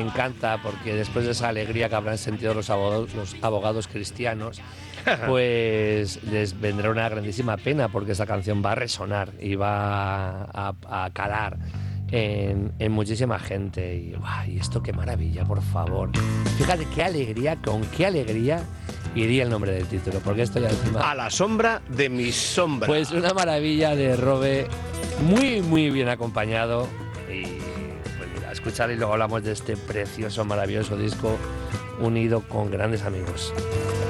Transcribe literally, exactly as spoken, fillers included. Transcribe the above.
encanta porque después de esa alegría que habrán sentido los abogados, los abogados cristianos, pues les vendrá una grandísima pena porque esa canción va a resonar y va a, a calar en, en muchísima gente. Y, ¡guau! Y esto qué maravilla, por favor. Fíjate qué alegría, con qué alegría iría el nombre del título, porque esto ya encima... A la sombra de mi sombra. Pues una maravilla de Robe, muy, muy bien acompañado. Y pues mira, escuchar y luego hablamos de este precioso, maravilloso disco unido con grandes amigos.